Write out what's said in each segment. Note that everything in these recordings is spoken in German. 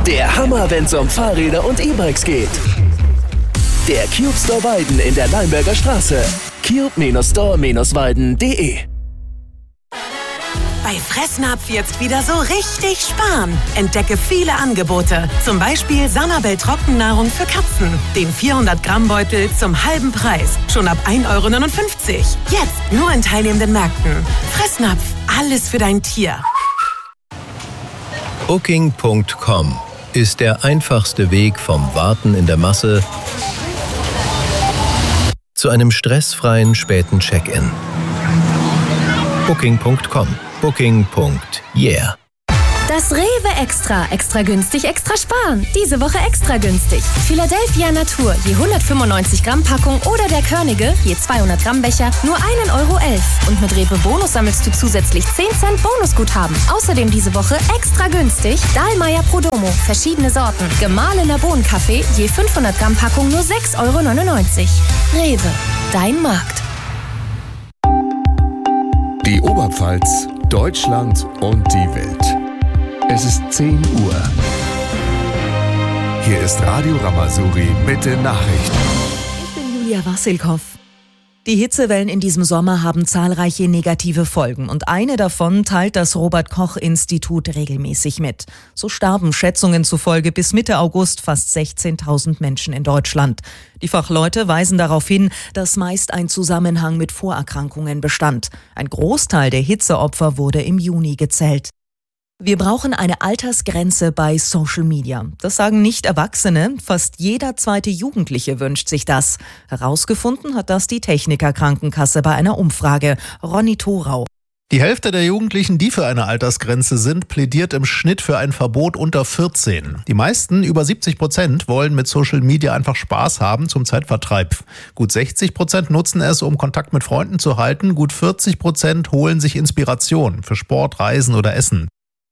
Der Hammer, wenn's um Fahrräder und E-Bikes geht. Der Cube Store Weiden in der Leimberger Straße. cube-store-weiden.de. Bei Fressnapf jetzt wieder so richtig sparen. Entdecke viele Angebote. Zum Beispiel Sanabel Trockennahrung für Katzen. Den 400-Gramm-Beutel zum halben Preis. Schon ab 1,59 €. Jetzt nur in teilnehmenden Märkten. Fressnapf, alles für dein Tier. Booking.com ist der einfachste Weg vom Warten in der Masse zu einem stressfreien späten Check-in. Booking.com. Booking.yeah. Das Rewe Extra. Extra günstig, extra sparen. Diese Woche extra günstig. Philadelphia Natur, je 195 Gramm Packung oder der Körnige, je 200 Gramm Becher, nur 1,11 €. Und mit Rewe Bonus sammelst du zusätzlich 10 Cent Bonusguthaben. Außerdem diese Woche extra günstig Dahlmeier Prodomo, verschiedene Sorten. Gemahlener Bohnenkaffee, je 500 Gramm Packung, nur 6,99 €. Rewe, dein Markt. Die Oberpfalz, Deutschland und die Welt. Es ist 10 Uhr. Hier ist Radio Ramazouri mit den Nachrichten. Ich bin Julia Wassilkow. Die Hitzewellen in diesem Sommer haben zahlreiche negative Folgen und eine davon teilt das Robert-Koch-Institut regelmäßig mit. So starben Schätzungen zufolge bis Mitte August fast 16.000 Menschen in Deutschland. Die Fachleute weisen darauf hin, dass meist ein Zusammenhang mit Vorerkrankungen bestand. Ein Großteil der Hitzeopfer wurde im Juni gezählt. Wir brauchen eine Altersgrenze bei Social Media. Das sagen nicht Erwachsene. Fast jeder zweite Jugendliche wünscht sich das. Herausgefunden hat das die Techniker Krankenkasse bei einer Umfrage. Ronny Thorau. Die Hälfte der Jugendlichen, die für eine Altersgrenze sind, plädiert im Schnitt für ein Verbot unter 14. Die meisten, über 70%, wollen mit Social Media einfach Spaß haben zum Zeitvertreib. Gut 60% nutzen es, um Kontakt mit Freunden zu halten. Gut 40% holen sich Inspiration für Sport, Reisen oder Essen.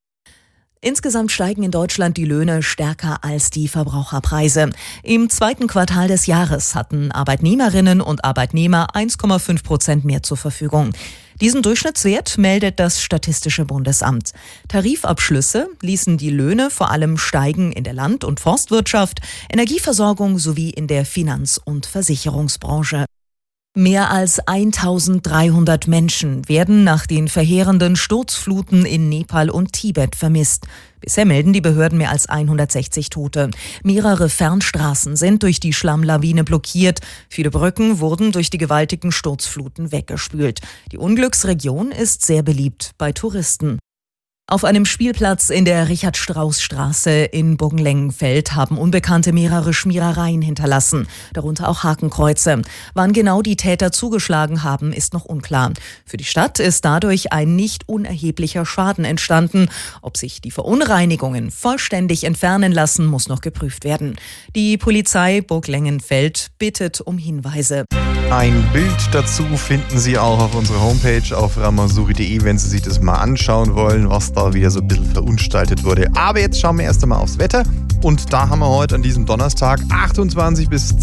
Insgesamt steigen in Deutschland die Löhne stärker als die Verbraucherpreise. Im zweiten Quartal des Jahres hatten Arbeitnehmerinnen und Arbeitnehmer 1,5% mehr zur Verfügung. Diesen Durchschnittswert meldet das Statistische Bundesamt. Tarifabschlüsse ließen die Löhne vor allem steigen in der Land- und Forstwirtschaft, Energieversorgung sowie in der Finanz- und Versicherungsbranche. Mehr als 1.300 Menschen werden nach den verheerenden Sturzfluten in Nepal und Tibet vermisst. Bisher melden die Behörden mehr als 160 Tote. Mehrere Fernstraßen sind durch die Schlammlawine blockiert. Viele Brücken wurden durch die gewaltigen Sturzfluten weggespült. Die Unglücksregion ist sehr beliebt bei Touristen. Auf einem Spielplatz in der Richard-Strauß-Straße in Burgenlengenfeld haben Unbekannte mehrere Schmierereien hinterlassen, darunter auch Hakenkreuze. Wann genau die Täter zugeschlagen haben, ist noch unklar. Für die Stadt ist dadurch ein nicht unerheblicher Schaden entstanden. Ob sich die Verunreinigungen vollständig entfernen lassen, muss noch geprüft werden. Die Polizei Burglengenfeld bittet um Hinweise. Ein Bild dazu finden Sie auch auf unserer Homepage auf ramazouri.de, wenn Sie sich das mal anschauen wollen, was da wieder so ein bisschen verunstaltet wurde. Aber jetzt schauen wir erst einmal aufs Wetter. Und da haben wir heute an diesem Donnerstag 28 bis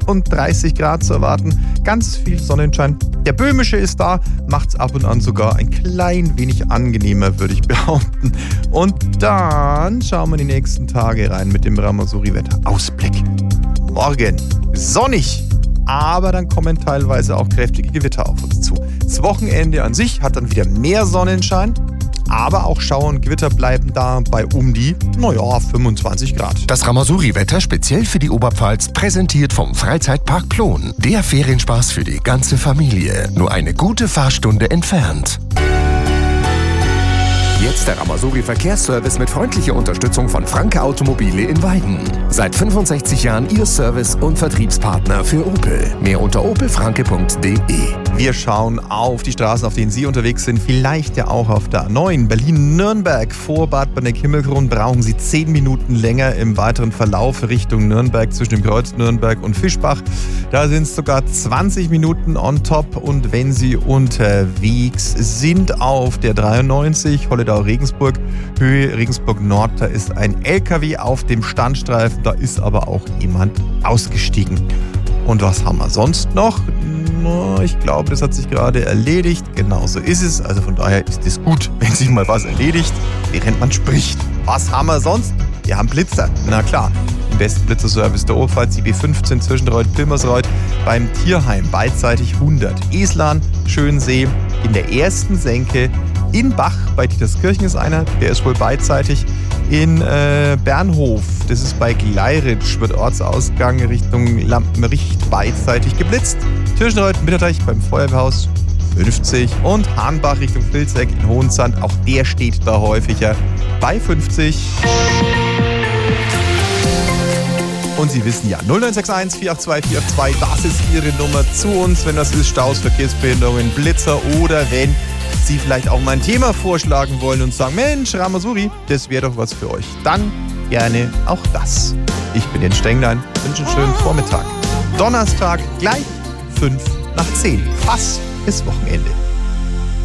32 Grad zu erwarten. Ganz viel Sonnenschein. Der Böhmische ist da, macht es ab und an sogar ein klein wenig angenehmer, würde ich behaupten. Und dann schauen wir die nächsten Tage rein mit dem Ramazouri-Wetter-Ausblick. Morgen sonnig, aber dann kommen teilweise auch kräftige Gewitter auf uns zu. Das Wochenende an sich hat dann wieder mehr Sonnenschein, aber auch Schauer und Gewitter bleiben da bei um die, 25 Grad. Das Ramazouri-Wetter speziell für die Oberpfalz, präsentiert vom Freizeitpark Plon. Der Ferienspaß für die ganze Familie. Nur eine gute Fahrstunde entfernt. Jetzt der Ramazouri Verkehrsservice mit freundlicher Unterstützung von Franke Automobile in Weiden. Seit 65 Jahren Ihr Service- und Vertriebspartner für Opel. Mehr unter opelfranke.de. Wir schauen auf die Straßen, auf denen Sie unterwegs sind. Vielleicht ja auch auf der A9 Berlin-Nürnberg. Vor Bad Berneck-Himmelkron brauchen Sie 10 Minuten länger im weiteren Verlauf Richtung Nürnberg zwischen dem Kreuz Nürnberg und Fischbach. Da sind es sogar 20 Minuten on top. Und wenn Sie unterwegs sind auf der 93 Holledau-Regensburg, Höhe Regensburg Nord, da ist ein LKW auf dem Standstreifen. Da ist aber auch jemand ausgestiegen. Und was haben wir sonst noch? Ich glaube, das hat sich gerade erledigt. Genau so ist es. Also von daher ist es gut, wenn sich mal was erledigt, während man spricht. Was haben wir sonst? Wir haben Blitzer, na klar. Im besten Blitzerservice der Oberpfalz, die B15 Zwischenreuth-Pilmersreuth, beim Tierheim beidseitig 100. Eslan, Schönsee, in der ersten Senke, in Bach, bei Dieterskirchen ist einer, der ist wohl beidseitig. In Bernhof, das ist bei Gleiritsch, wird Ortsausgang Richtung Lampenricht beidseitig geblitzt. Zwischenreuth-Mitterteich beim Feuerwehrhaus 50 und Hahnbach Richtung Vilseck in Hohensand, auch der steht da häufiger bei 50. Und Sie wissen ja, 0961 482 482, das ist Ihre Nummer zu uns, wenn das ist, Staus, Verkehrsbehinderungen, Blitzer oder wenn Sie vielleicht auch mal ein Thema vorschlagen wollen und sagen, Mensch, Ramasuri, das wäre doch was für euch. Dann gerne auch das. Ich bin Jens Stenglein, wünsche einen schönen Vormittag. Donnerstag gleich 5 nach 10. Fast ist Wochenende.